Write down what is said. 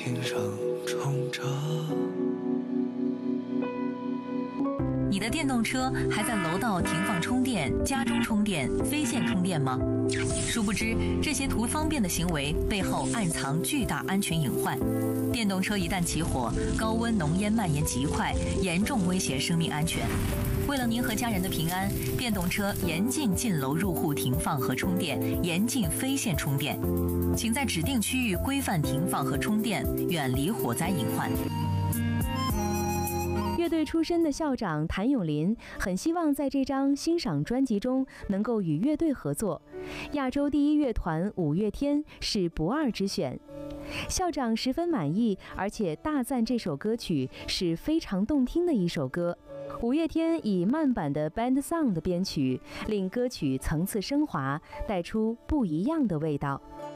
天上冲着。 你的电动车还在楼道停放充电、家中充电、非线充电吗？殊不知，这些图方便的行为背后暗藏巨大安全隐患。电动车一旦起火，高温浓烟蔓延极快，严重威胁生命安全。为了您和家人的平安，电动车严禁进楼入户停放和充电，严禁非线充电。请在指定区域规范停放和充电，远离火灾隐患。 乐队出身的校长谭咏麟很希望在这张欣赏专辑中能够与乐队合作，亚洲第一乐团五月天是不二之选。校长十分满意，而且大赞这首歌曲是非常动听的一首歌。五月天以慢版的 Band Song 的编曲，令歌曲层次升华，带出不一样的味道。